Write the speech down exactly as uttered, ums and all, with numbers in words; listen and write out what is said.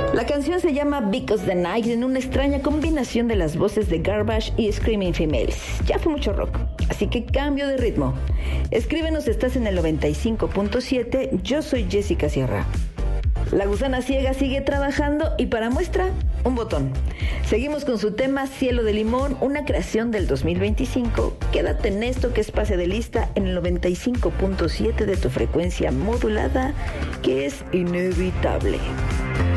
La canción se llama Because the Night, en una extraña combinación de las voces de Garbage y Screaming Females. Ya fue mucho rock, así que cambio de ritmo. Escríbenos, estás en el noventa y cinco punto siete, yo soy Jessica Sierra. La Gusana Ciega sigue trabajando y para muestra, un botón. Seguimos con su tema Cielo de Limón, una creación del dos mil veinticinco. Quédate en esto que es pase de lista en el noventa y cinco punto siete de tu frecuencia modulada, que es inevitable.